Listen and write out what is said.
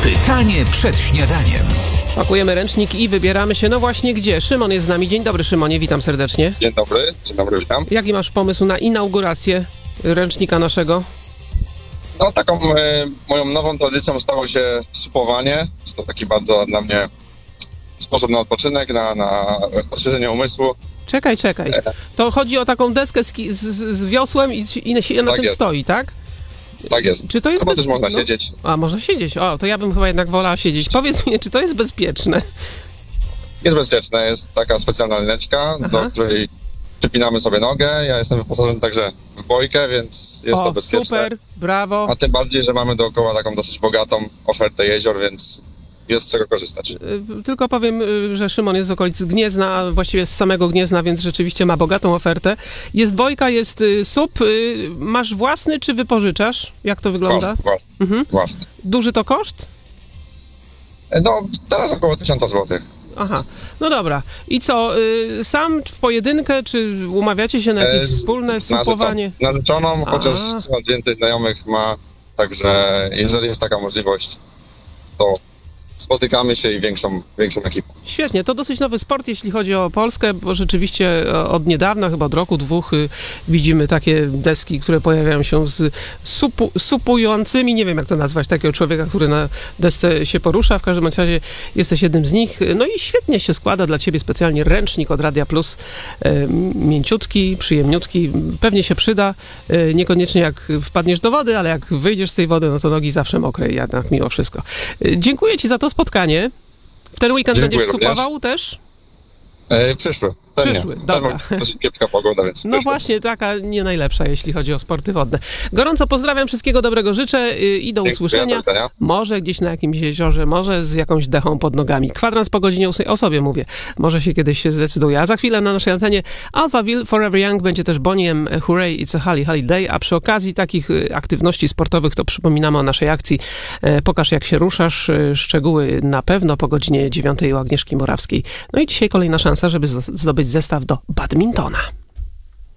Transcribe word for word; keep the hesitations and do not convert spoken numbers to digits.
Pytanie przed śniadaniem. Pakujemy ręcznik i wybieramy się, no właśnie gdzie? Szymon jest z nami. Dzień dobry, Szymonie, witam serdecznie. Dzień dobry, dzień dobry, witam. Jaki masz pomysł na inaugurację ręcznika naszego? No taką e, moją nową tradycją stało się supowanie. Jest to taki bardzo dla mnie sposób na odpoczynek, na, na odświeżenie umysłu. Czekaj, czekaj. To chodzi o taką deskę z, ki- z, z wiosłem i, i się na Tak tym jest. stoi, tak? Tak jest. Czy to jest Chyba bez... też można no. siedzieć. A, można siedzieć. O, to ja bym chyba jednak wolała siedzieć. Powiedz mi, czy to jest bezpieczne? Jest bezpieczne, jest taka specjalna lineczka, Aha. do której przypinamy sobie nogę. Ja jestem wyposażony także w bojkę, więc jest o, to bezpieczne. super, brawo. A tym bardziej, że mamy dookoła taką dosyć bogatą ofertę jezior, więc jest z czego korzystać. Y, Tylko powiem, y, że Szymon jest z okolicy Gniezna, a właściwie z samego Gniezna, więc rzeczywiście ma bogatą ofertę. Jest bojka, jest y, sup. Y, Masz własny, czy wypożyczasz? Jak to wygląda? Własny, własny, Mhm. własny. Duży to koszt? No, teraz około tysiąc złotych. Aha, no dobra. I co, y, sam w pojedynkę, czy umawiacie się na jakieś E, z- wspólne z narzeczoną- supowanie? Z narzeczoną, A. chociaż coraz więcej znajomych ma, także jeżeli jest taka możliwość, to spotykamy się i większą, większą ekipą. Świetnie, to dosyć nowy sport, jeśli chodzi o Polskę, bo rzeczywiście e, od niedawna, chyba od roku, dwóch, y, widzimy takie deski, które pojawiają się z supu, supującymi, nie wiem jak to nazwać, takiego człowieka, który na desce się porusza. W każdym bądź razie jesteś jednym z nich. No i świetnie się składa dla ciebie specjalnie ręcznik od Radia Plus. E, mięciutki, przyjemniutki, pewnie się przyda. E, niekoniecznie jak wpadniesz do wody, ale jak wyjdziesz z tej wody, no to nogi zawsze mokre, jednak mimo wszystko. E, dziękuję ci za to spotkanie. W ten weekend Dziękuję będziesz również. supował też? E, przyszły, ten Przyszły, nie. dobra. Ten dosyć kiepska pogoda, więc No przyszły. właśnie, taka nie najlepsza, jeśli chodzi o sporty wodne. Gorąco pozdrawiam, wszystkiego dobrego życzę y, i do Dziękuję, usłyszenia. do widzenia. Może gdzieś na jakimś jeziorze, może z jakąś dechą pod nogami. Kwadrans po godzinie ósmej, o sobie mówię. Może się kiedyś się zdecyduje. A za chwilę na naszej antenie Alphaville, Forever Young, będzie też Bonnie M. Hooray, It's a Holly Holiday, a przy okazji takich y, aktywności sportowych to przypominamy o naszej akcji e, Pokaż jak się ruszasz. E, Szczegóły na pewno po godzinie dziewiątej u Agnieszki Morawskiej. No i dzisiaj kolejna szansa, żeby z- zdobyć zestaw do badmintona.